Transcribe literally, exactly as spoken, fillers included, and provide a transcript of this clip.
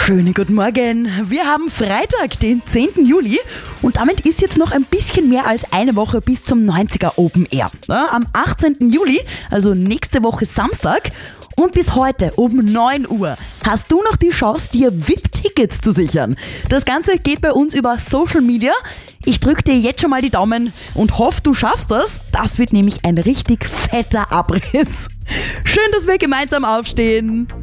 Schönen guten Morgen. Wir haben Freitag, den zehnten Juli und damit ist jetzt noch ein bisschen mehr als eine Woche bis zum neunziger Open Air. Am achtzehnten Juli, also nächste Woche Samstag und bis heute um neun Uhr hast du noch die Chance, dir V I P-Tickets zu sichern. Das Ganze geht bei uns über Social Media. Ich drücke dir jetzt schon mal die Daumen und hoffe, du schaffst das. Das wird nämlich ein richtig fetter Abriss. Schön, dass wir gemeinsam aufstehen.